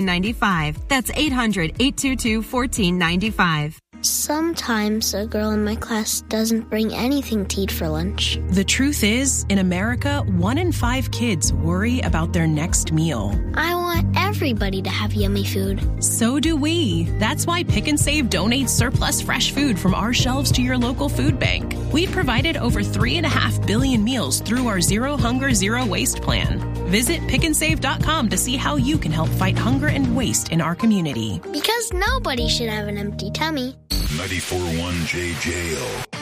95. That's 800-822-1495. Sometimes a girl in my class doesn't bring anything to eat for lunch. The truth is, in America, 1 in 5 kids worry about their next meal. I want everybody to have yummy food. So do we. That's why Pick and Save donates surplus fresh food from our shelves to your local food bank. We've provided over 3.5 billion meals through our Zero Hunger, Zero Waste plan. Visit pickandsave.com to see how you can help fight hunger and waste in our community. Because nobody should have an empty tummy. 94.1 JJO.